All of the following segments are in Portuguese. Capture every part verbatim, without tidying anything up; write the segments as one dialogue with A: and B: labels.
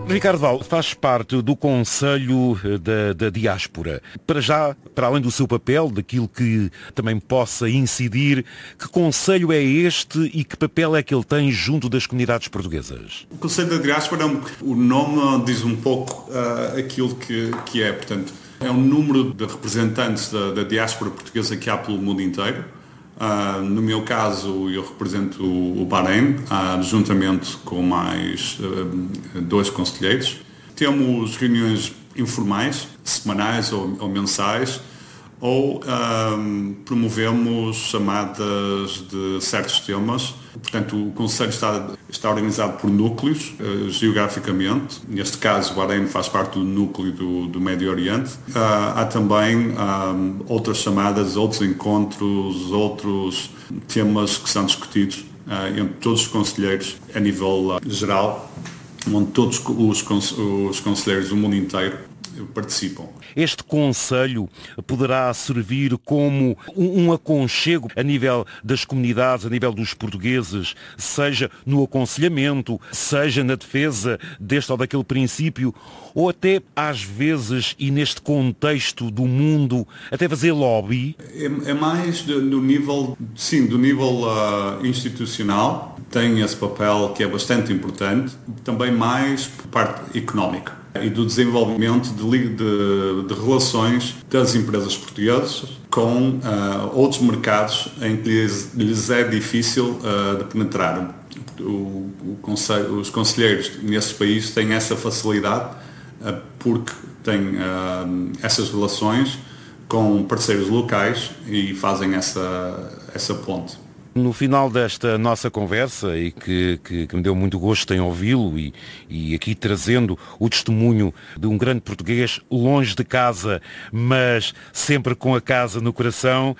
A: Ricardo Val faz parte do Conselho da, da Diáspora. Para já, para além do seu papel, daquilo que também possa incidir, que conselho é este e que papel é que ele tem junto das comunidades portuguesas?
B: O Conselho da Diáspora, o nome diz um pouco uh, aquilo que, que é. Portanto, é um número de representantes da, da diáspora portuguesa que há pelo mundo inteiro. Uh, no meu caso, eu represento o Bahrein, uh, juntamente com mais uh, dois conselheiros. Temos reuniões informais, semanais ou, ou mensais, ou uh, promovemos chamadas de certos temas. Portanto, o Conselho está, está organizado por núcleos, uh, geograficamente. Neste caso, o Bahrein faz parte do núcleo do, do Médio Oriente. Uh, há também um, outras chamadas, outros encontros, outros temas que são discutidos uh, entre todos os conselheiros a nível uh, geral, onde todos os, os conselheiros do mundo inteiro participam.
A: Este Conselho poderá servir como um, um aconchego a nível das comunidades, a nível dos portugueses, seja no aconselhamento, seja na defesa deste ou daquele princípio, ou até às vezes, e neste contexto do mundo, até fazer lobby?
B: É, é mais do, do nível, sim, do nível uh, institucional, tem esse papel que é bastante importante, também mais por parte económica e do desenvolvimento de, de, de relações das empresas portuguesas com uh, outros mercados em que lhes, lhes é difícil uh, de penetrar. O, o conselho, os conselheiros nesses países têm essa facilidade uh, porque têm uh, essas relações com parceiros locais e fazem essa, essa ponte.
A: No final desta nossa conversa, e que, que, que me deu muito gosto em ouvi-lo, e, e aqui trazendo o testemunho de um grande português longe de casa, mas sempre com a casa no coração,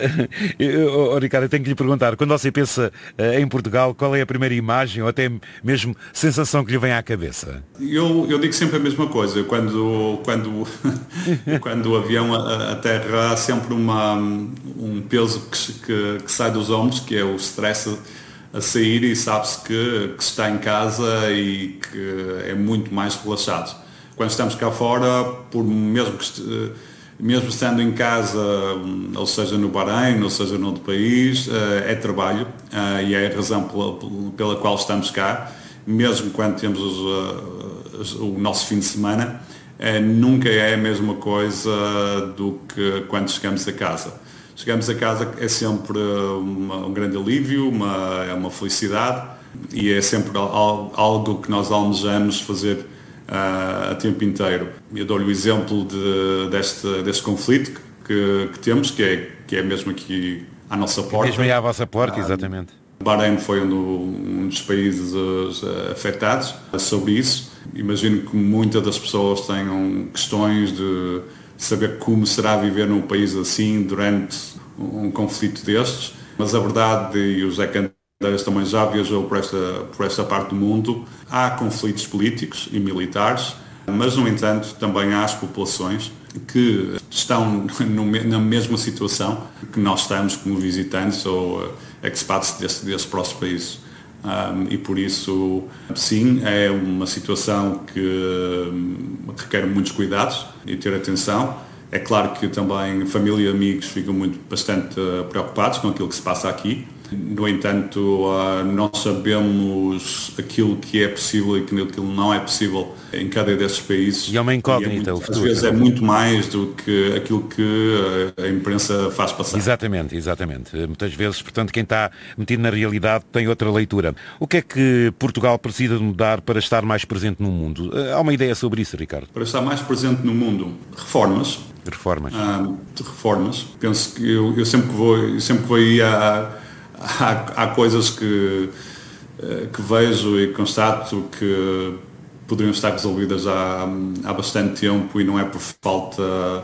A: oh, Ricardo, eu tenho que lhe perguntar, quando você pensa em Portugal, qual é a primeira imagem ou até mesmo sensação que lhe vem à cabeça?
B: Eu, eu digo sempre a mesma coisa. Quando, quando, quando o avião aterra, há sempre uma, um peso que, que, que sai dos ombros, que é o stress a sair, e sabe-se que, que está em casa e que é muito mais relaxado. Quando estamos cá fora, por mesmo, que, mesmo estando em casa, ou seja no Bahrein, ou seja no outro país, é trabalho, e é a razão pela, pela qual estamos cá, mesmo quando temos os, o nosso fim de semana, nunca é a mesma coisa do que quando chegamos a casa. Chegamos a casa é sempre uma, um grande alívio, uma, é uma felicidade, e é sempre algo que nós almejamos fazer uh, a tempo inteiro. Eu dou-lhe o exemplo de, deste, deste conflito que, que temos, que é, que é mesmo aqui à nossa porta.
A: Mesmo aí à vossa porta, exatamente.
B: Uh, Bahrein foi um, do, um dos países uh, afetados sobre isso. Imagino que muitas das pessoas tenham questões de saber como será viver num país assim durante um conflito destes, mas a verdade, e o Zé Candeias também já viajou por esta, por esta parte do mundo, há conflitos políticos e militares, mas no entanto também há as populações que estão no, na mesma situação que nós estamos como visitantes ou uh, expats desse, desse próximo país. Um, e por isso, sim, é uma situação que um, requer muitos cuidados e ter atenção. É claro que também família e amigos ficam muito, bastante uh, preocupados com aquilo que se passa aqui. No entanto, uh, nós sabemos aquilo que é possível e aquilo que não é possível em cada desses países.
A: E é uma incógnita,
B: é muito,
A: o futuro.
B: Às vezes é muito mais do que aquilo que a imprensa faz passar.
A: Exatamente, exatamente. Muitas vezes, portanto, quem está metido na realidade tem outra leitura. O que é que Portugal precisa de mudar para estar mais presente no mundo? Há uma ideia sobre isso, Ricardo?
B: Para estar mais presente no mundo, reformas.
A: Reformas.
B: Ah, reformas. Penso que eu, eu sempre que vou, eu sempre que vou aí há, há, há coisas que, que vejo e constato que poderiam estar resolvidas há, há bastante tempo, e não é por falta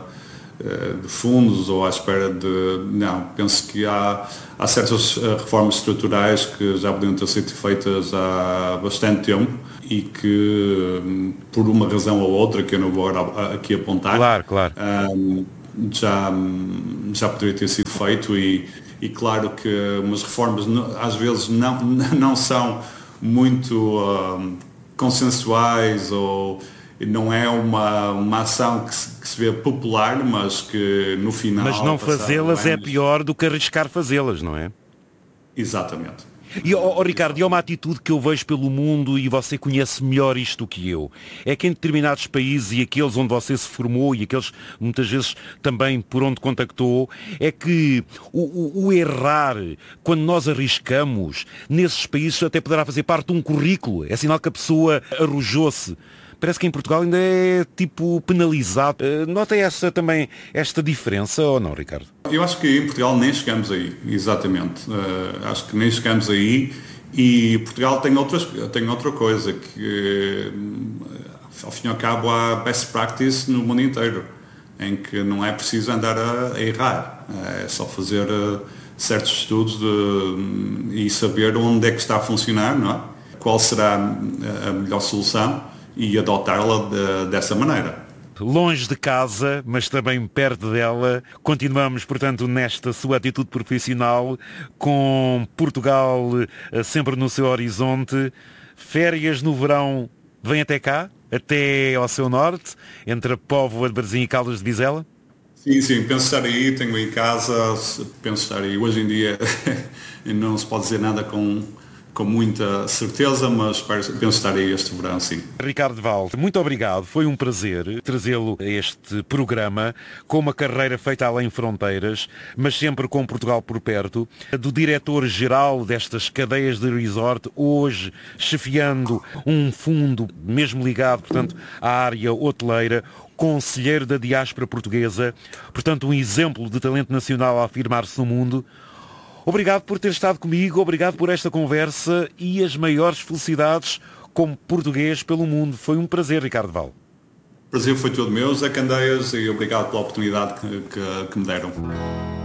B: de fundos ou à espera de... Não, penso que há, há certas reformas estruturais que já podiam ter sido feitas há bastante tempo e que, por uma razão ou outra, que eu não vou agora aqui apontar,
A: claro, claro.
B: Um, já, já poderia ter sido feito, e, e claro que umas reformas às vezes não, não são muito... Um, consensuais ou não é uma, uma ação que se, que se vê popular, mas que no final...
A: Mas não fazê-las é pior do que arriscar fazê-las, não é?
B: Exatamente.
A: E, oh, oh, Ricardo, e é uma atitude que eu vejo pelo mundo, e você conhece melhor isto do que eu. É que em determinados países, e aqueles onde você se formou, e aqueles muitas vezes também por onde contactou, é que o, o, o errar, quando nós arriscamos, nesses países até poderá fazer parte de um currículo. É sinal que a pessoa arrojou-se. Parece que em Portugal ainda é tipo penalizado. Nota essa também, esta diferença ou não, Ricardo?
B: Eu acho que em Portugal nem chegamos aí, exatamente. Uh, acho que nem chegamos aí e Portugal tem, outras, tem outra coisa, que ao fim e ao cabo há best practice no mundo inteiro, em que não é preciso andar a, a errar, é só fazer uh, certos estudos de, e saber onde é que está a funcionar, não é? Qual será a melhor solução e adotá-la de, dessa maneira.
A: Longe de casa, mas também perto dela, continuamos, portanto, nesta sua atitude profissional, com Portugal sempre no seu horizonte. Férias no verão, vem até cá, até ao seu norte, entre a Póvoa de Varzim e Caldas de Vizela?
B: Sim, sim, penso estar aí, tenho em casa, penso estar aí. Hoje em dia não se pode dizer nada com... com muita certeza, mas penso estar aí este verão, sim.
A: Ricardo Val, muito obrigado. Foi um prazer trazê-lo a este programa, com uma carreira feita além fronteiras, mas sempre com Portugal por perto. Do diretor-geral destas cadeias de resort, hoje chefiando um fundo, mesmo ligado, portanto, à área hoteleira, conselheiro da diáspora portuguesa, portanto, um exemplo de talento nacional a afirmar-se no mundo. Obrigado por ter estado comigo, obrigado por esta conversa e as maiores felicidades como português pelo mundo. Foi um prazer, Ricardo Val.
B: O prazer foi todo meu, Zé Candeias, e obrigado pela oportunidade que, que, que me deram.